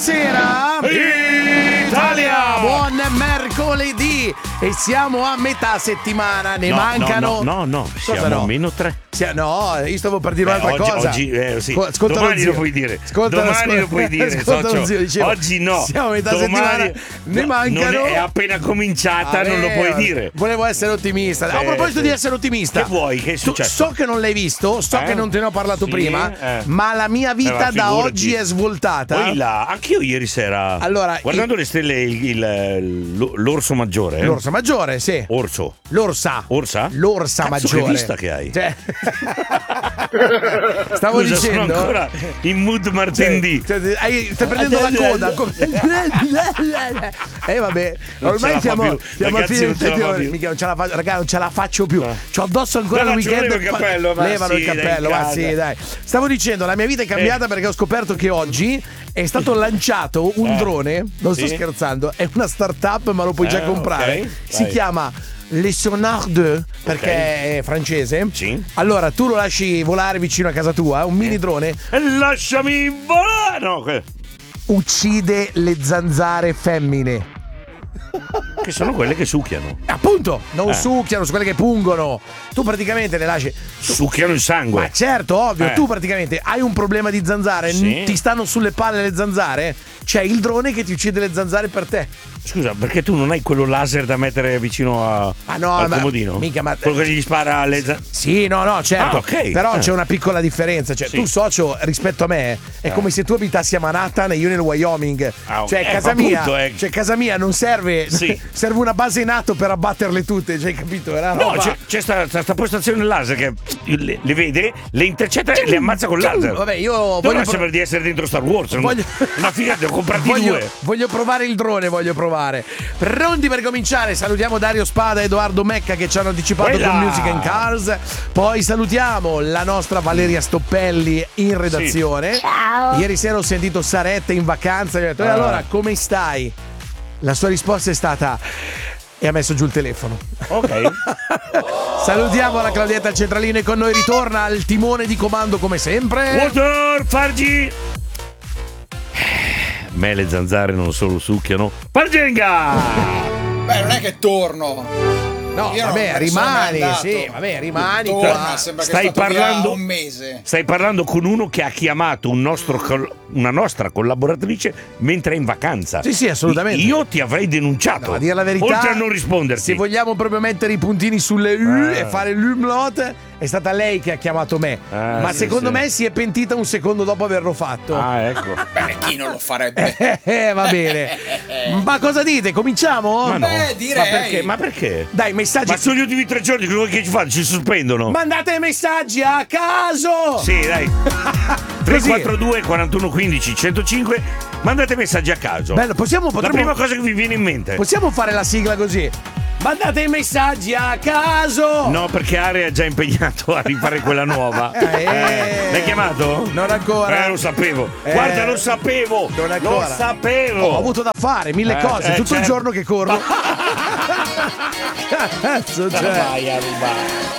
Buonasera Italia! Buon mercoledì! E siamo a metà settimana, ne mancano. No, siamo a meno 3. No, io stavo per dire un'altra cosa. Oggi, sì. Ascolta domani lo puoi dire. Domani lo puoi dire, socio. Zio, dicevo, oggi no. Siamo a metà settimana, ne mancano. È appena cominciata, non lo puoi dire. Volevo essere ottimista. A proposito di essere ottimista, che vuoi? Che è successo? So che non l'hai visto, so che non te ne ho parlato prima, ma la mia vita da oggi è svoltata. Poi là, anch'io ieri sera, guardando le stelle, l'orso maggiore. L'orso maggiore, sì. L'orsa maggiore. Che vista che hai? Cioè, stavo dicendo, sono ancora in mood Martin D. Stai prendendo la coda. Vabbè, ormai siamo a fine settimana. Raga, non ce la faccio più. C'ho addosso ancora il weekend. Levano il cappello, ma sì, dai. Stavo dicendo, la mia vita è cambiata perché ho scoperto che oggi è stato lanciato un drone. Non sto scherzando, è una startup, ma lo puoi già comprare. Si chiama Le Sonar 2 perché è francese. Sì. Allora tu lo lasci volare vicino a casa tua, un mini drone. Lasciami volare. No, uccide le zanzare femmine. Che sono quelle che succhiano. Appunto, non succhiano, sono quelle che pungono. Tu praticamente le lasci. Succhiano il sangue. Ma certo, ovvio. Tu praticamente hai un problema di zanzare, ti stanno sulle palle le zanzare. C'è il drone che ti uccide le zanzare per te. Scusa, perché tu non hai quello laser da mettere vicino al comodino? Mica, ma quello che gli spara alle zanzare? Sì, no, certo. Okay. Però c'è una piccola differenza. Cioè, tu, socio, rispetto a me, è come se tu abitassi a Manhattan e io nel Wyoming. Cioè, casa mia non serve. Serve una base in atto per abbatterle tutte. Cioè, capito? C'è sta postazione laser che le vede, le intercetta e le ammazza con laser. Vabbè, io voglio sembra di essere dentro Star Wars. Una figata, ho comprato due. Voglio provare il drone, Pronti per cominciare? Salutiamo Dario Spada e Edoardo Mecca che ci hanno anticipato con Music and Cars. Poi salutiamo la nostra Valeria Stoppelli in redazione. Ciao. Ieri sera ho sentito Saretta in vacanza. Gli ho detto, allora come stai? La sua risposta è stata: e ha messo giù il telefono. Ok. Salutiamo la Claudietta al centralino e con noi ritorna al timone di comando come sempre Water Fargi. Me le zanzare non solo succhiano. Pargenga! Beh, non è che torno. No, vabbè, rimani, rimani qua. Stai parlando un mese. Stai parlando con uno che ha chiamato una nostra collaboratrice mentre è in vacanza. Sì, assolutamente. Io ti avrei denunciato. No, a dire la verità, oltre a non risponderti. Se vogliamo proprio mettere i puntini sulle U e fare l'umlaut, è stata lei che ha chiamato me. Ma secondo me si è pentita un secondo dopo averlo fatto. Ecco. Beh, chi non lo farebbe? Va bene. Ma cosa dite? Cominciamo? Ma no. Direi. Ma perché? Dai, messaggi. Ma sono gli ultimi 3 giorni, quello che ci fanno? Ci sospendono. Mandate messaggi a caso. Sì, dai. 342 41 15 105. Mandate messaggi a caso. Bello, potremmo la prima cosa che vi viene in mente. Possiamo fare la sigla così? Mandate i messaggi a caso. No, perché Area è già impegnato a rifare quella nuova. L'hai chiamato? Non ancora. Lo sapevo. Guarda, lo sapevo. Non ancora. Lo sapevo. Ho avuto da fare 1000 cose tutto il giorno che corro. Cazzo, Vai a rubare.